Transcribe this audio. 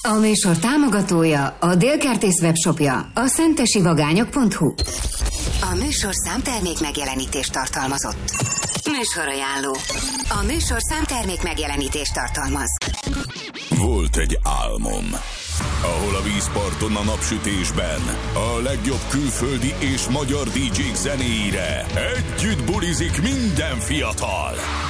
A műsor támogatója, a Dél-Kertész webshopja, a szentesivagányok.hu. A műsor számtermék megjelenítést tartalmazott. Műsorajánló. A műsor számtermék megjelenítést tartalmaz. Volt egy álmom, ahol a vízparton a napsütésben a legjobb külföldi és magyar DJ-k zenéire együtt bulizik minden fiatal.